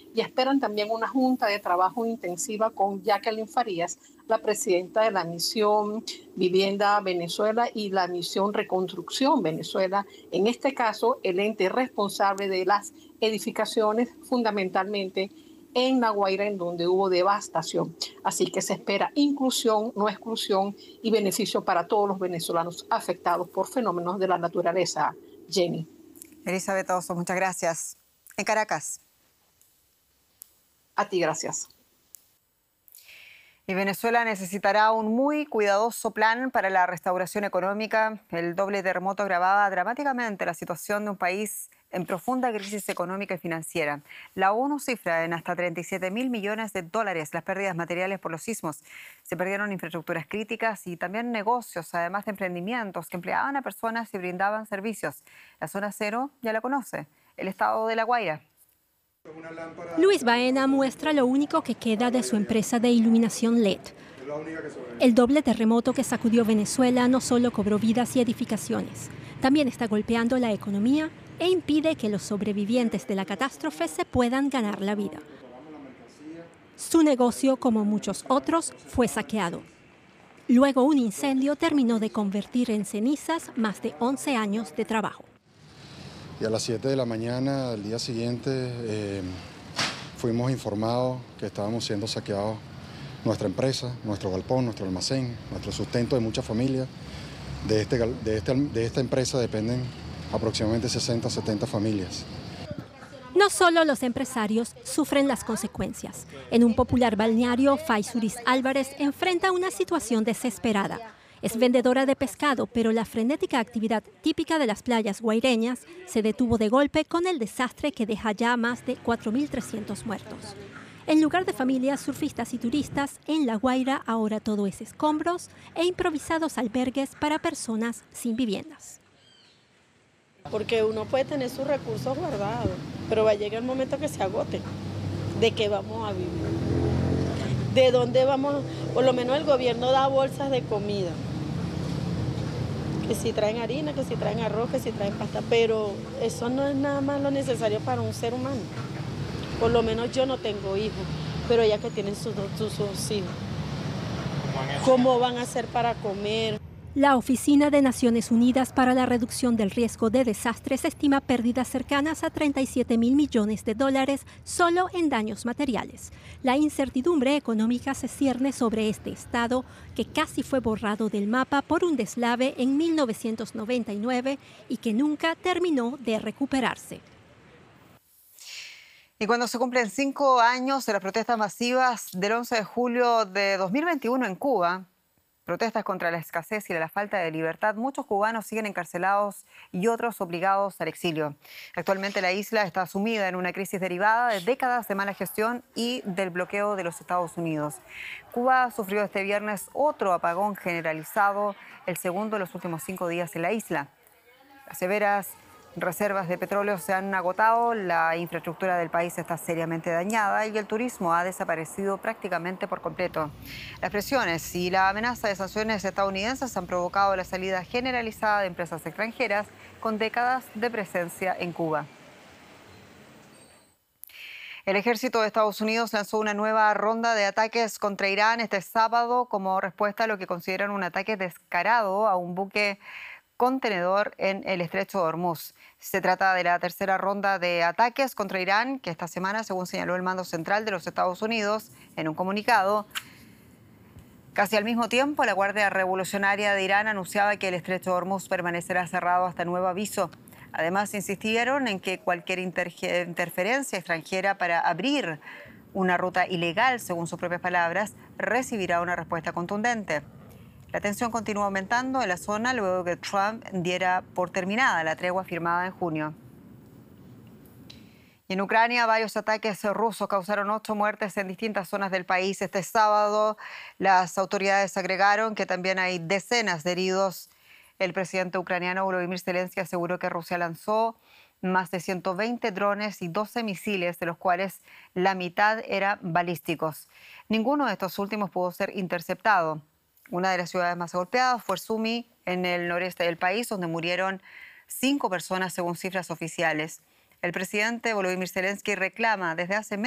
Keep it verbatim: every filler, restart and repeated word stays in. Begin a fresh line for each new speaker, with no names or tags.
y esperan también una junta de trabajo intensiva con Jacqueline Farías, la presidenta de la misión Vivienda Venezuela y la misión Reconstrucción Venezuela, en este caso el ente responsable de las edificaciones fundamentalmente en La Guaira, en donde hubo devastación. Así que se espera inclusión, no exclusión y beneficio para todos los venezolanos afectados por fenómenos de la naturaleza. Jenny.
Elizabeth Oso, muchas gracias. En Caracas.
A ti, gracias.
Y Venezuela necesitará un muy cuidadoso plan para la restauración económica. El doble terremoto agravaba dramáticamente la situación de un país en profunda crisis económica y financiera. La ONU cifra en hasta treinta y siete mil millones de dólares las pérdidas materiales por los sismos. Se perdieron infraestructuras críticas y también negocios, además de emprendimientos que empleaban a personas y brindaban servicios. La zona cero ya la conoce, el estado de La Guaira.
Luis Baena muestra lo único que queda de su empresa de iluminación L E D. El doble terremoto que sacudió Venezuela no solo cobró vidas y edificaciones, también está golpeando la economía e impide que los sobrevivientes de la catástrofe se puedan ganar la vida. Su negocio, como muchos otros, fue saqueado. Luego un incendio terminó de convertir en cenizas más de once años de trabajo.
Y a las siete de la mañana, al día siguiente, eh, fuimos informados que estábamos siendo saqueados nuestra empresa, nuestro galpón, nuestro almacén, nuestro sustento de muchas familias. De, este, de, este, de esta empresa dependen aproximadamente sesenta, setenta familias.
No solo los empresarios sufren las consecuencias. En un popular balneario, Faisuris Álvarez enfrenta una situación desesperada. Es vendedora de pescado, pero la frenética actividad típica de las playas guaireñas se detuvo de golpe con el desastre que deja ya más de cuatro mil trescientos muertos. En lugar de familias, surfistas y turistas, en La Guaira ahora todo es escombros e improvisados albergues para personas sin viviendas.
Porque uno puede tener sus recursos guardados, pero va a llegar el momento que se agoten. ¿De qué vamos a vivir? ¿De dónde vamos? Por lo menos el gobierno da bolsas de comida. Que si traen harina, que si traen arroz, que si traen pasta, pero eso no es nada más lo necesario para un ser humano. Por lo menos yo no tengo hijos, pero ya que tienen sus, sus, sus hijos, ¿cómo van a hacer para comer?
La Oficina de Naciones Unidas para la Reducción del Riesgo de Desastres estima pérdidas cercanas a treinta y siete mil millones de dólares solo en daños materiales. La incertidumbre económica se cierne sobre este estado que casi fue borrado del mapa por un deslave en mil novecientos noventa y nueve y que nunca terminó de recuperarse.
Y cuando se cumplen cinco años de las protestas masivas del once de julio de dos mil veintiuno en Cuba, protestas contra la escasez y la falta de libertad, muchos cubanos siguen encarcelados y otros obligados al exilio. Actualmente la isla está sumida en una crisis derivada de décadas de mala gestión y del bloqueo de los Estados Unidos. Cuba sufrió este viernes otro apagón generalizado, el segundo en los últimos cinco días en la isla. Las severas reservas de petróleo se han agotado, la infraestructura del país está seriamente dañada y el turismo ha desaparecido prácticamente por completo. Las presiones y la amenaza de sanciones estadounidenses han provocado la salida generalizada de empresas extranjeras con décadas de presencia en Cuba. El ejército de Estados Unidos lanzó una nueva ronda de ataques contra Irán este sábado como respuesta a lo que consideran un ataque descarado a un buque contenedor en el estrecho de Hormuz. Se trata de la tercera ronda de ataques contra Irán que esta semana, según señaló el mando central de los Estados Unidos en un comunicado. Casi al mismo tiempo, la Guardia Revolucionaria de Irán anunciaba que el estrecho de Hormuz permanecerá cerrado hasta nuevo aviso. Además, insistieron en que cualquier interferencia extranjera para abrir una ruta ilegal, según sus propias palabras, recibirá una respuesta contundente. La tensión continúa aumentando en la zona luego que Trump diera por terminada la tregua firmada en junio. Y en Ucrania, varios ataques rusos causaron ocho muertes en distintas zonas del país. Este sábado, las autoridades agregaron que también hay decenas de heridos. El presidente ucraniano Volodymyr Zelensky aseguró que Rusia lanzó más de ciento veinte drones y doce misiles, de los cuales la mitad eran balísticos. Ninguno de estos últimos pudo ser interceptado. Una de las ciudades más golpeadas fue Sumy, en el noreste del país, donde murieron cinco personas según cifras oficiales. El presidente Volodymyr Zelensky reclama desde hace meses